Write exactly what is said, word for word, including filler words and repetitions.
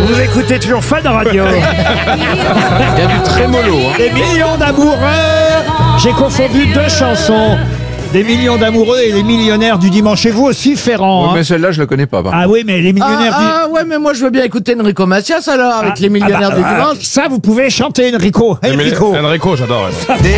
Vous écoutez toujours Fun Radio. Il y a du trémolo. Hein. Des millions d'amoureux. J'ai confondu deux chansons. Des millions d'amoureux et les millionnaires du dimanche. Et vous aussi, Ferrand. Ouais, hein. mais celle-là, je la connais pas. Par Ah oui, mais les millionnaires Ah, du... ah, ouais, mais moi je veux bien écouter Enrico Macias alors, avec Ah, les millionnaires ah bah, du ah, dimanche. ça, vous pouvez chanter, Enrico. Mais Enrico. Enrico, j'adore. ouais. Des